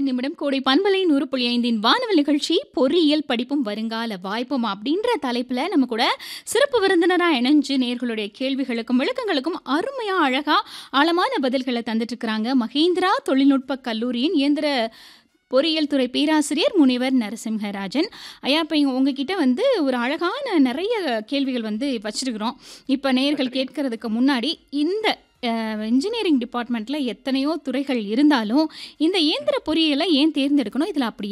நிமிடம் கோடை பண்பலை 100.5 வானவல் நிகழ்ச்சி பொறியியல் படிப்பும் வருங்கால வாய்ப்பும் அப்படின்ற தலைப்புல நம்ம கூட சிறப்பு விருந்தினரா இணைஞ்சு நேர்களுடைய கேள்விகளுக்கும் விளக்கங்களுக்கும் அருமையா அழகா ஆழமான பதில்களை தந்துட்டு இருக்கிறாங்க மகேந்திரா தொழில்நுட்ப கல்லூரியின் இயந்திர பொறியியல் துறை பேராசிரியர் முனைவர் நரசிம்ஹராஜன். ஐயா, இப்போ உங்ககிட்ட ஒரு அழகான நிறைய கேள்விகள் வச்சிருக்கிறோம். இப்போ நேயர்கள் கேட்கறதுக்கு முன்னாடி இந்த இன்ஜினியரிங் டிபார்ட்மெண்ட்டில் எத்தனையோ துறைகள் இருந்தாலும் இந்த இயந்திர பொறியியலை ஏன் தேர்ந்தெடுக்கணும், இதில் அப்படி